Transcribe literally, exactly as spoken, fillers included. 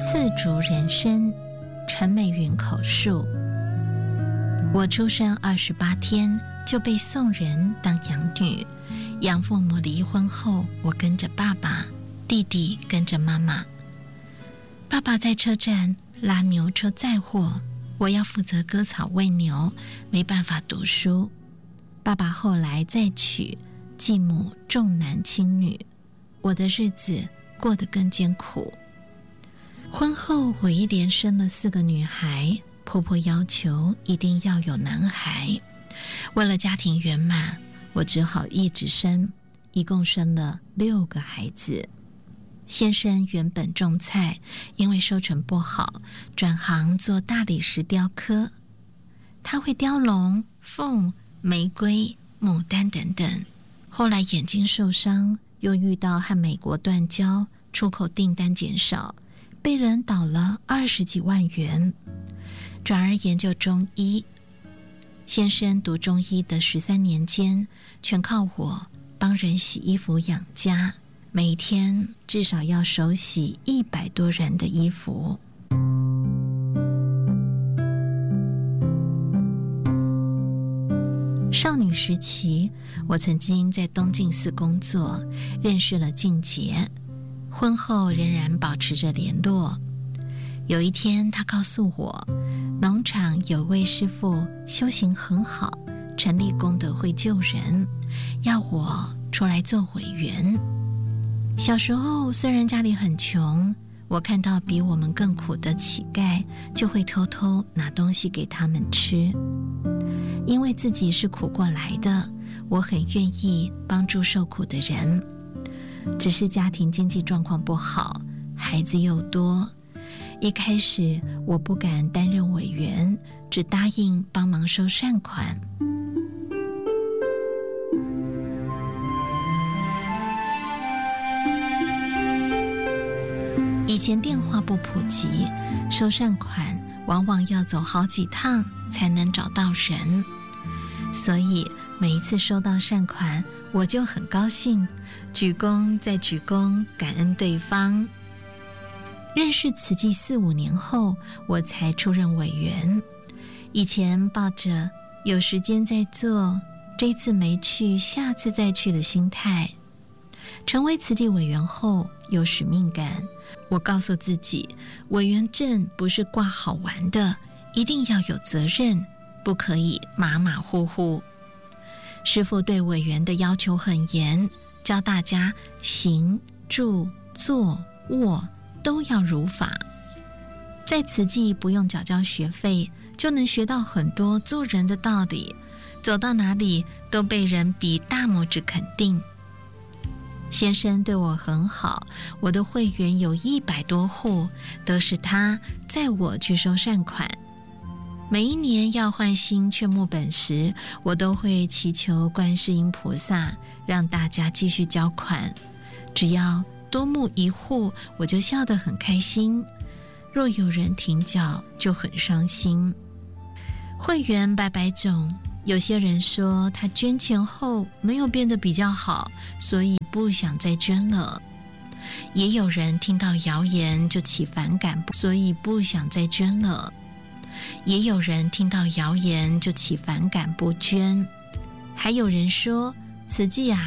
刺竹人参，陈美云口述。我出生二十八天就被送人当养女，养父母离婚后，我跟着爸爸，弟弟跟着妈妈。爸爸在车站拉牛车载货，我要负责割草喂牛，没办法读书。爸爸后来再娶，继母重男轻女，我的日子过得更艰苦。婚后我一连生了四个女孩，婆婆要求一定要有男孩，为了家庭圆满，我只好一直生，一共生了六个孩子。先生原本种菜，因为收成不好，转行做大理石雕刻。他会雕龙、凤、玫瑰、牡丹等等。后来眼睛受伤，又遇到和美国断交，出口订单减少，被人倒了二十几万元，转而研究中医。先生读中医的十三年间，全靠我帮人洗衣服养家，每天至少要手洗一百多人的衣服。少女时期，我曾经在东静寺工作，认识了静杰，婚后仍然保持着联络。有一天，他告诉我，农场有位师傅修行很好，成立功德会救人，要我出来做委员。小时候虽然家里很穷，我看到比我们更苦的乞丐，就会偷偷拿东西给他们吃。因为自己是苦过来的，我很愿意帮助受苦的人。只是家庭经济状况不好，孩子又多，一开始我不敢担任委员，只答应帮忙收善款。以前电话不普及，收善款往往要走好几趟才能找到人，所以每一次收到善款，我就很高兴，鞠躬再鞠躬，感恩对方。认识慈济四五年后，我才出任委员。以前抱着有时间再做，这次没去，下次再去的心态。成为慈济委员后，有使命感。我告诉自己，委员证不是挂好玩的，一定要有责任，不可以马马虎虎。师父对委员的要求很严，教大家行、住、坐、卧都要如法。在慈济不用缴交学费，就能学到很多做人的道理，走到哪里都被人比大拇指肯定。先生对我很好，我的会员有一百多户，都是他载我去收善款。每一年要换新劝募本时，我都会祈求观世音菩萨让大家继续交款，只要多募一户，我就笑得很开心。若有人停缴，就很伤心。会员百百种，有些人说他捐钱后没有变得比较好，所以不想再捐了。也有人听到谣言就起反感，所以不想再捐了。也有人听到谣言就起反感不捐。还有人说，慈济啊